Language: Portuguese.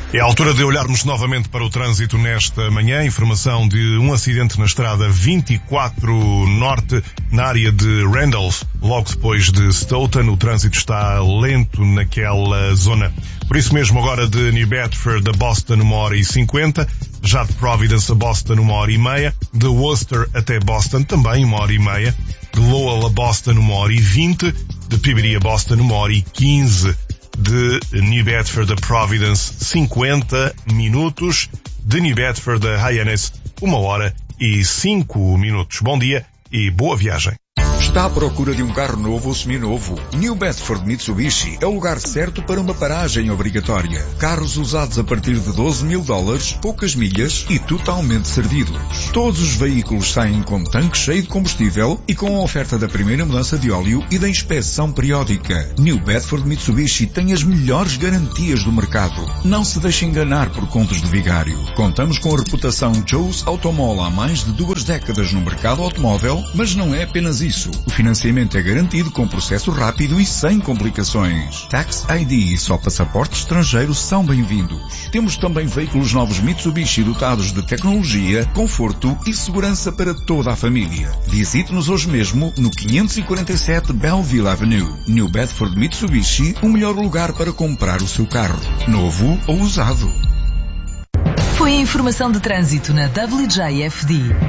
É a altura de olharmos novamente para o trânsito nesta manhã. Informação de um acidente na estrada 24 Norte, na área de Randolph, logo depois de Stoughton. O trânsito está lento naquela zona. Por isso mesmo, agora de New Bedford a Boston 1h50, já de Providence a Boston 1h30, de Worcester até Boston também 1h30, de Lowell a Boston 1h20, de Peabody a Boston 1h15, de New Bedford a Providence 50 minutos, de New Bedford a Hyannis 1h05. Bom dia e boa viagem. Está à procura de um carro novo ou seminovo? New Bedford Mitsubishi é o lugar certo para uma paragem obrigatória. Carros usados a partir de $12.000, poucas milhas e totalmente servidos. Todos os veículos saem com tanque cheio de combustível e com a oferta da primeira mudança de óleo e da inspeção periódica. New Bedford Mitsubishi tem as melhores garantias do mercado. Não se deixe enganar por contos de vigário. Contamos com a reputação Joe's Automall há mais de 2 décadas no mercado automóvel, mas não é apenas isso. O financiamento é garantido com processo rápido e sem complicações. Tax ID e só passaporte estrangeiro são bem-vindos. Temos também veículos novos Mitsubishi dotados de tecnologia, conforto e segurança para toda a família. Visite-nos hoje mesmo no 547 Belleville Avenue. New Bedford Mitsubishi, o melhor lugar para comprar o seu carro, novo ou usado. Foi a informação de trânsito na WJFD.